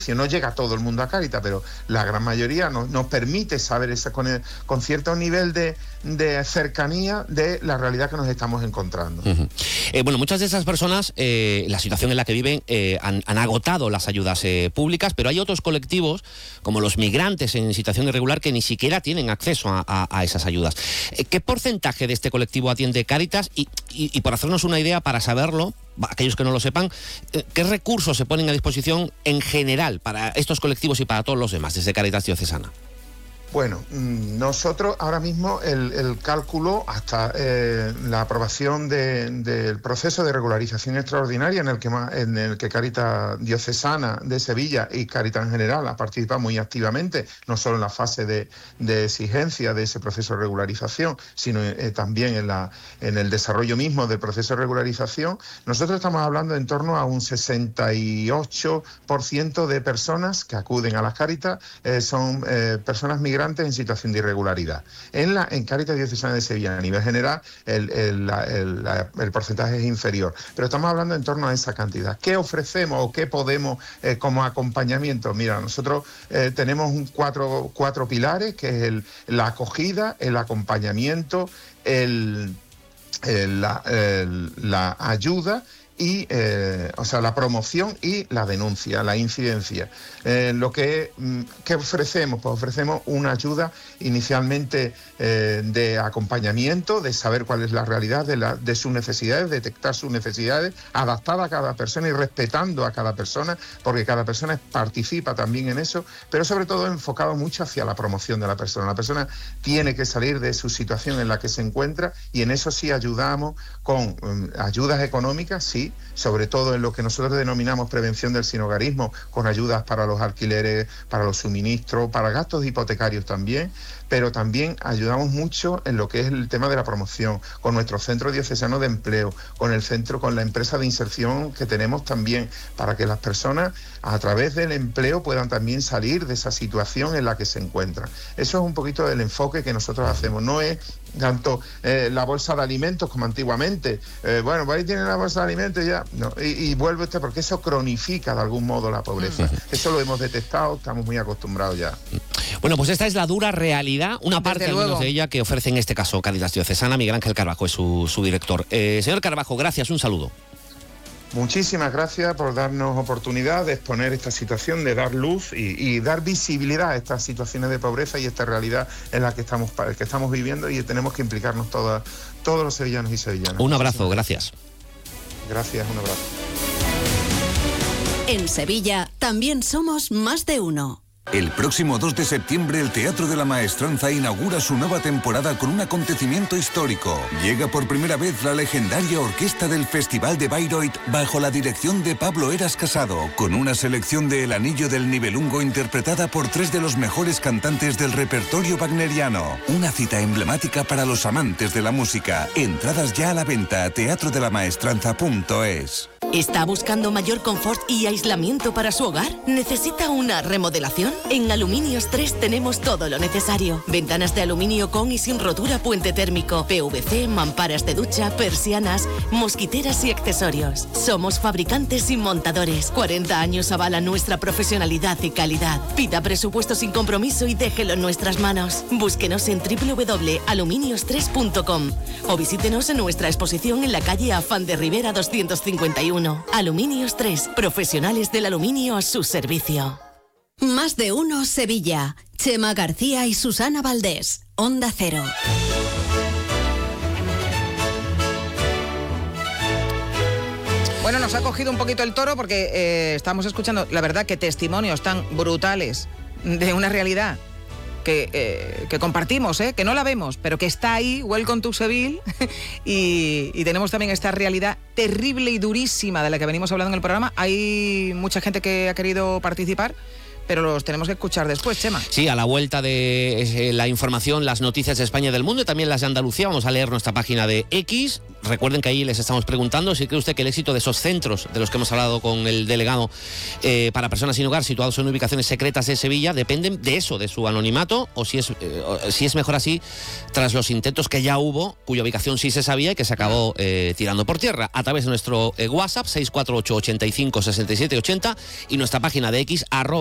no llega a todo el mundo a Cáritas, pero la gran mayoría nos permite saber con cierto nivel de cercanía de la realidad que nos estamos encontrando. Bueno, muchas de esas personas, la situación en la que viven, han agotado las ayudas públicas, pero hay otros colectivos, como los migrantes en situación irregular, que ni siquiera tienen acceso a esas ayudas. ¿Qué porcentaje de este colectivo atiende Cáritas? Y por hacernos una idea, para saberlo, aquellos que no lo sepan, ¿qué recursos se ponen a disposición en general para estos colectivos y para todos los demás desde Cáritas Diocesana? Bueno, nosotros ahora mismo el cálculo hasta la aprobación del proceso de regularización extraordinaria en el que Cáritas Diocesana de Sevilla y Cáritas en general ha participado muy activamente, no solo en la fase de exigencia de ese proceso de regularización, sino también en el desarrollo mismo del proceso de regularización. Nosotros estamos hablando en torno a un 68% de personas que acuden a las Cáritas son personas migrantes en situación de irregularidad. En Cáritas Diocesana de Sevilla, a nivel general, el porcentaje es inferior, pero estamos hablando en torno a esa cantidad. ¿Qué ofrecemos o qué podemos como acompañamiento? Mira, nosotros tenemos cuatro pilares, que es la acogida, el acompañamiento, la ayuda y la promoción y la denuncia, la incidencia. ¿Qué ofrecemos? Pues ofrecemos una ayuda inicialmente de acompañamiento, de saber cuál es la realidad de sus necesidades, detectar sus necesidades, adaptada a cada persona y respetando a cada persona, porque cada persona participa también en eso, pero sobre todo enfocado mucho hacia la promoción de la persona. La persona tiene que salir de su situación en la que se encuentra, y en eso sí ayudamos con ayudas económicas, sí, sobre todo en lo que nosotros denominamos prevención del sinhogarismo, con ayudas para los alquileres, para los suministros, para gastos hipotecarios también, pero también ayudamos mucho en lo que es el tema de la promoción, con nuestro centro diocesano de empleo, con la empresa de inserción que tenemos también, para que las personas a través del empleo puedan también salir de esa situación en la que se encuentran. Eso es un poquito el enfoque que nosotros hacemos. No es tanto la bolsa de alimentos como antiguamente. Bueno, pues ahí tienen la bolsa de alimentos ya. No, y vuelve usted, porque eso cronifica de algún modo la pobreza. Eso lo hemos detectado, estamos muy acostumbrados ya. Bueno, pues esta es la dura realidad, una parte al menos de ella, que ofrece en este caso Cáritas Diocesana. Miguel Ángel Carbajo es su director. Señor Carbajo, gracias, un saludo. Muchísimas gracias por darnos oportunidad de exponer esta situación, de dar luz y dar visibilidad a estas situaciones de pobreza y esta realidad en la que estamos viviendo, y tenemos que implicarnos todos los sevillanos y sevillanas. Un abrazo, gracias. Gracias, un abrazo. En Sevilla también somos más de uno. El próximo 2 de septiembre el Teatro de la Maestranza inaugura su nueva temporada con un acontecimiento histórico. Llega por primera vez la legendaria orquesta del Festival de Bayreuth bajo la dirección de Pablo Eras Casado, con una selección de El Anillo del Nibelungo interpretada por 3 de los mejores cantantes del repertorio wagneriano. Una cita emblemática para los amantes de la música. Entradas ya a la venta a teatrodelamaestranza.es. ¿Está buscando mayor confort y aislamiento para su hogar? ¿Necesita una remodelación? En Aluminios 3 tenemos todo lo necesario. Ventanas de aluminio con y sin rotura, puente térmico, PVC, mamparas de ducha, persianas, mosquiteras y accesorios. Somos fabricantes y montadores. 40 años avalan nuestra profesionalidad y calidad. Pida presupuesto sin compromiso y déjelo en nuestras manos. Búsquenos en www.aluminios3.com o visítenos en nuestra exposición en la calle Afán de Rivera 251. Aluminios 3, profesionales del aluminio a su servicio. Más de uno Sevilla. Chema García y Susana Valdés. Onda Cero. Bueno, nos ha cogido un poquito el toro porque estamos escuchando, la verdad, que testimonios tan brutales de una realidad que compartimos, que no la vemos, pero que está ahí. Welcome to Seville. y tenemos también esta realidad terrible y durísima de la que venimos hablando en el programa. Hay mucha gente que ha querido participar, pero los tenemos que escuchar después, Chema. Sí, a la vuelta de la información, las noticias de España y del mundo y también las de Andalucía, vamos a leer nuestra página de X. Recuerden que ahí les estamos preguntando si cree usted que el éxito de esos centros de los que hemos hablado con el delegado para personas sin hogar situados en ubicaciones secretas de Sevilla dependen de eso, de su anonimato, o si es mejor así tras los intentos que ya hubo, cuya ubicación sí se sabía y que se acabó tirando por tierra. A través de nuestro WhatsApp 648 85 67 80 y nuestra página de X